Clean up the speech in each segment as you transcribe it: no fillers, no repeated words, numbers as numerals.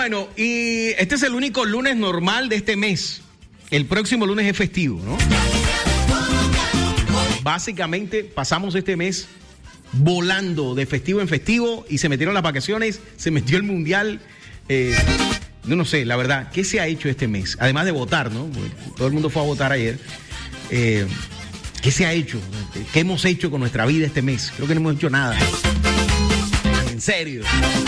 Bueno, y este es el único lunes normal de este mes. El próximo lunes es festivo, ¿no? Básicamente pasamos este mes volando de festivo en festivo y se metieron las vacaciones, se metió el mundial. No sé, la verdad, ¿qué se ha hecho este mes? Además de votar, ¿no? Todo el mundo fue a votar ayer. ¿Qué se ha hecho? ¿Qué hemos hecho con nuestra vida este mes? Creo que no hemos hecho nada. En serio.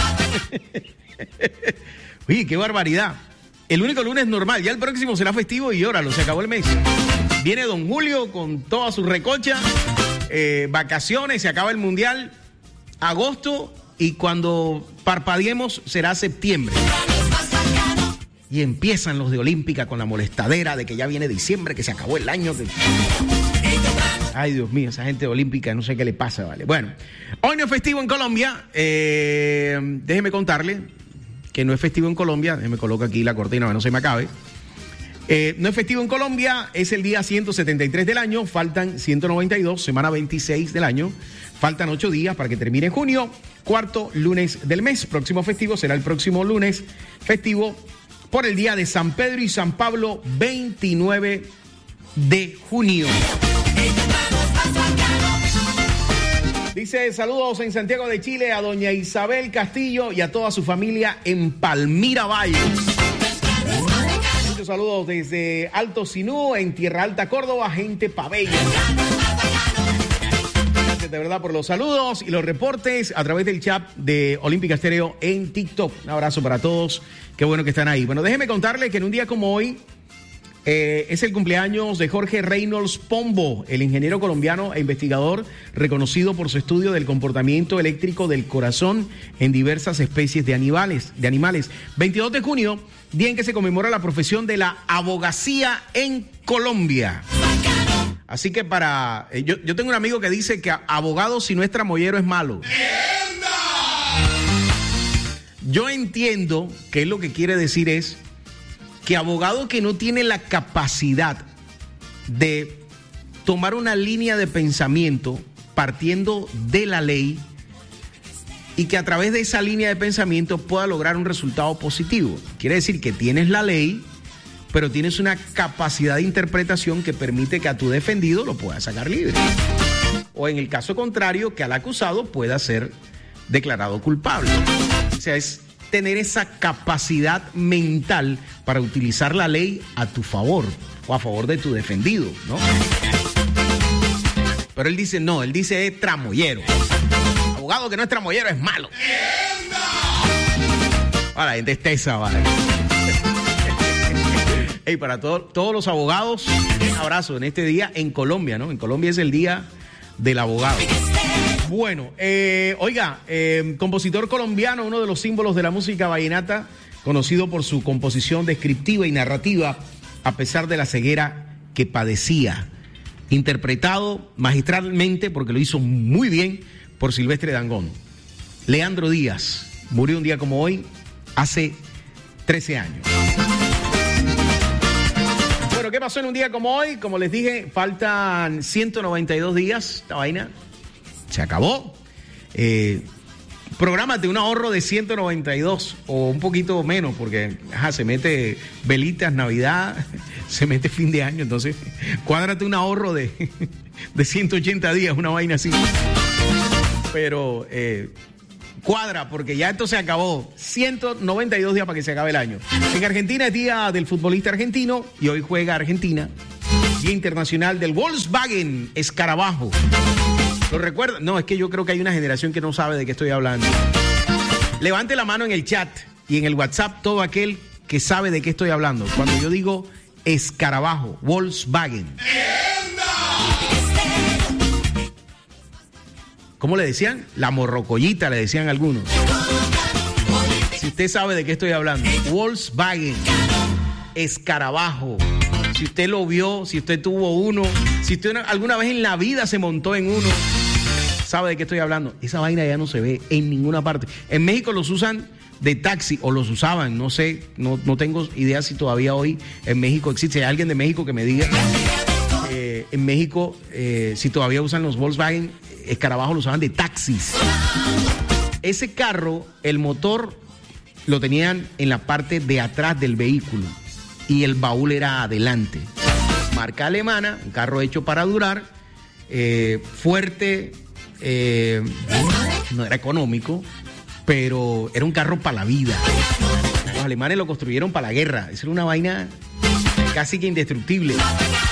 Oye, qué barbaridad. El único lunes normal, ya el próximo será festivo y óralo, se acabó el mes. Viene Don Julio con toda su recocha, vacaciones, se acaba el mundial, agosto, y cuando parpadeemos será septiembre. Y empiezan los de Olímpica con la molestadera de que ya viene diciembre, que se acabó el año. Ay, Dios mío, esa gente de Olímpica, no sé qué le pasa, ¿vale? Bueno, hoy no es festivo en Colombia. Déjeme contarle que no es festivo en Colombia. Déjeme colocar aquí la cortina, no se me acabe. No es festivo en Colombia, es el día 173 del año, faltan 192, semana 26 del año, faltan 8 días para que termine junio, cuarto lunes del mes. Próximo festivo será el próximo lunes festivo por el día de San Pedro y San Pablo, 29 de junio. Dice, saludos en Santiago de Chile a doña Isabel Castillo y a toda su familia en Palmira Valle. Muchos saludos desde Alto Sinú, en Tierra Alta, Córdoba, gente pabella. Gracias de verdad por los saludos y los reportes a través del chat de Olímpica Estéreo en TikTok. Un abrazo para todos, qué bueno que están ahí. Bueno, déjeme contarles que en un día como hoy es el cumpleaños de Jorge Reynolds Pombo, el ingeniero colombiano e investigador reconocido por su estudio del comportamiento eléctrico del corazón en diversas especies de animales. 22 de junio, día en que se conmemora la profesión de la abogacía en Colombia. Así que yo tengo un amigo que dice que abogado si no es tramoyero es malo. Yo entiendo que él lo que quiere decir es que abogado que no tiene la capacidad de tomar una línea de pensamiento partiendo de la ley y que a través de esa línea de pensamiento pueda lograr un resultado positivo. Quiere decir que tienes la ley, pero tienes una capacidad de interpretación que permite que a tu defendido lo pueda sacar libre. O en el caso contrario, que al acusado pueda ser declarado culpable. O sea, es tener esa capacidad mental para utilizar la ley a tu favor o a favor de tu defendido, ¿no? Pero él dice no, él dice es tramoyero. Abogado que no es tramoyero es malo. Ahora, gente es tesa, vale. Hey, para todos los abogados, un abrazo en este día en Colombia, ¿no? En Colombia es el día del abogado. Bueno, compositor colombiano, uno de los símbolos de la música vallenata, conocido por su composición descriptiva y narrativa, a pesar de la ceguera que padecía. Interpretado magistralmente, porque lo hizo muy bien, por Silvestre Dangond. Leandro Díaz murió un día como hoy, hace 13 años. Bueno, ¿qué pasó en un día como hoy? Como les dije, faltan 192 días, esta vaina se acabó. Prográmate un ahorro de 192 o un poquito menos, porque se mete velitas, Navidad, se mete fin de año, entonces cuádrate un ahorro de 180 días, una vaina así. Pero cuadra, porque ya esto se acabó. 192 días para que se acabe el año. En Argentina es día del futbolista argentino y hoy juega Argentina. Día internacional del Volkswagen Escarabajo. ¿Lo recuerdan? No, es que yo creo que hay una generación que no sabe de qué estoy hablando. Levante la mano en el chat y en el WhatsApp todo aquel que sabe de qué estoy hablando. Cuando yo digo Escarabajo, Volkswagen. ¿Cómo le decían? La morrocollita, le decían algunos. Si usted sabe de qué estoy hablando. Volkswagen, Escarabajo. Si usted lo vio, si usted tuvo uno, si usted alguna vez en la vida se montó en uno, sabe de qué estoy hablando. Esa vaina ya no se ve en ninguna parte. En México los usan de taxi, o los usaban, no sé, no tengo idea si todavía hoy en México existe. Hay alguien de México que me diga en México si todavía usan los Volkswagen Escarabajo, los usaban de taxis. Ese carro, el motor lo tenían en la parte de atrás del vehículo y el baúl era adelante. Marca alemana, un carro hecho para durar, fuerte, no era económico, pero era un carro para la vida. Los alemanes lo construyeron para la guerra. Eso era una vaina casi que indestructible.